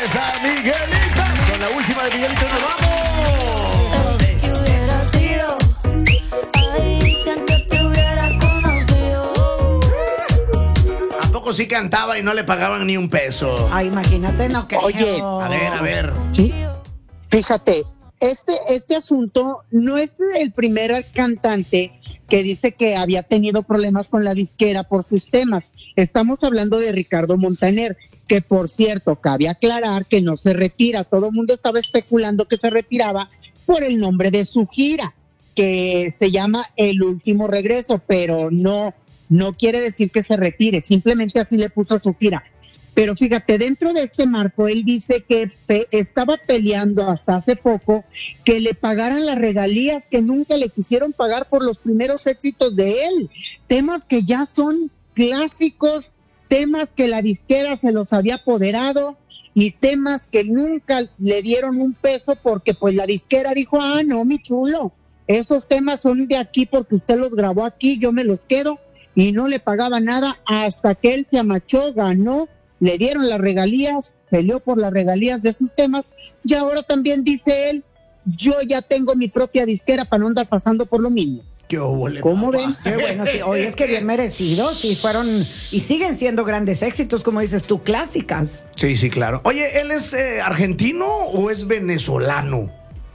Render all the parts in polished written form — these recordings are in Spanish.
está Miguelito. Con la última de Miguelito nos vamos. Que hubiera sido, ay, si antes te hubiera conocido. ¿A poco sí cantaba y no le pagaban ni un peso? Ay, imagínate, no creo. Oye, A ver. Sí. Fíjate, este asunto no es el primer cantante que dice que había tenido problemas con la disquera por sus temas. Estamos hablando de Ricardo Montaner, que por cierto, cabe aclarar que no se retira. Todo el mundo estaba especulando que se retiraba por el nombre de su gira, que se llama El Último Regreso, pero no quiere decir que se retire, simplemente así le puso su gira. Pero fíjate, dentro de este marco, él dice que estaba peleando hasta hace poco que le pagaran las regalías que nunca le quisieron pagar por los primeros éxitos de él. Temas que ya son clásicos, temas que la disquera se los había apoderado y temas que nunca le dieron un peso porque pues la disquera dijo, no, mi chulo, esos temas son de aquí porque usted los grabó aquí, yo me los quedo, y no le pagaba nada hasta que él se amachó, ganó, le dieron las regalías, peleó por las regalías de sus temas, y ahora también dice él, yo ya tengo mi propia disquera para no andar pasando por lo mismo. ¿Qué óvole, ¿Cómo papá? ven? Qué bueno, sí. Oye, es que bien merecidos y fueron y siguen siendo grandes éxitos, como dices tú, clásicas. Sí, claro. Oye, ¿él es argentino o es venezolano?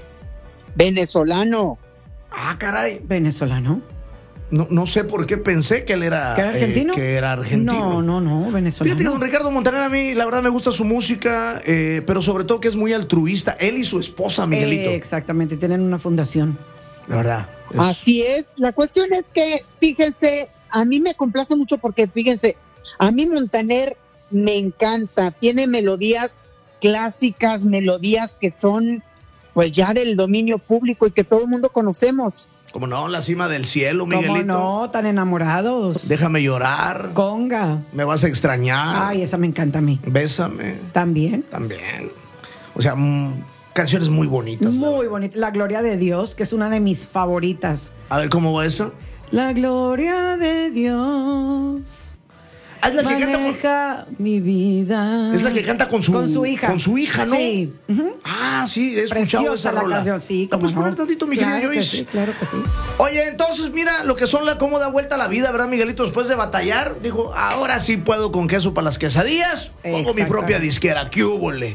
Venezolano. Ah, caray. Venezolano. No sé por qué pensé que él era... ¿Que era argentino? Que era argentino. No, venezolano. Fíjate que don Ricardo Montaner a mí, la verdad, me gusta su música, pero sobre todo que es muy altruista. Él y su esposa, Miguelito. Exactamente, tienen una fundación. La verdad. Así es. La cuestión es que, fíjense, a mí me complace mucho porque, fíjense, a mí Montaner me encanta. Tiene melodías clásicas, melodías que son, pues, ya del dominio público y que todo el mundo conocemos. Como no, La Cima del Cielo, Miguelito. ¿Cómo no? Tan enamorados. Déjame llorar. Conga. Me vas a extrañar. Ay, esa me encanta a mí. Bésame. También. También. O sea, canciones muy bonitas. Muy bonita. La Gloria de Dios, que es una de mis favoritas. A ver, ¿cómo va eso? La gloria de Dios Ah, es la que canta maneja mi vida. Es la que canta con su hija. Con su hija, ¿no? Sí. Uh-huh. Ah, sí, he escuchado Preciosa esa la rola. canción, sí, ¿La cómo puedes no? poner tantito, mi querido Claro que Joyce? sí, claro que sí. Oye, entonces mira lo que son la cómoda vuelta a la vida, ¿verdad, Miguelito? Después de batallar, dijo, ahora sí puedo con queso para las quesadillas. Pongo mi propia disquera. ¿Qué húbole?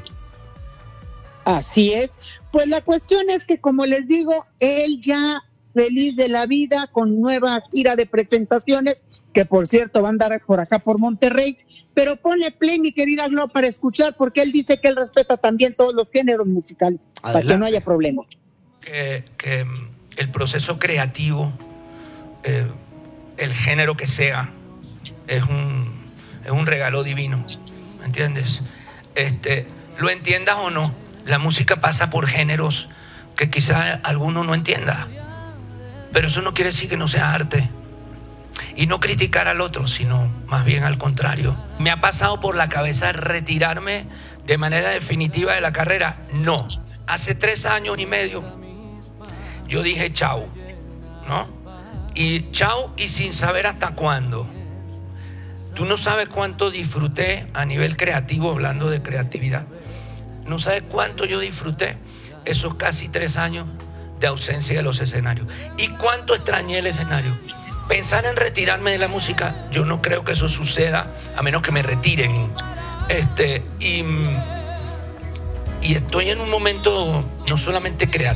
Así es. Pues la cuestión es que, como les digo, él ya feliz de la vida con nueva gira de presentaciones, que por cierto va a andar por acá por Monterrey, pero ponle play, mi querida Glo, para escuchar, porque él dice que él respeta también todos los géneros musicales, para que no haya problema. Que el proceso creativo, el género que sea, es un regalo divino, ¿me entiendes? Lo entiendas o no, la música pasa por géneros que quizá alguno no entienda, pero eso no quiere decir que no sea arte. Y no criticar al otro, sino más bien al contrario. ¿Me ha pasado por la cabeza retirarme de manera definitiva de la carrera? No. Hace 3 años y medio yo dije chao, ¿no? Y chao y sin saber hasta cuándo. Tú no sabes cuánto disfruté a nivel creativo, hablando de creatividad. No sabes cuánto yo disfruté esos casi 3 años de ausencia de los escenarios. Y cuánto extrañé el escenario. Pensar en retirarme de la música, yo no creo que eso suceda, a menos que me retiren. Y estoy en un momento no solamente creativo,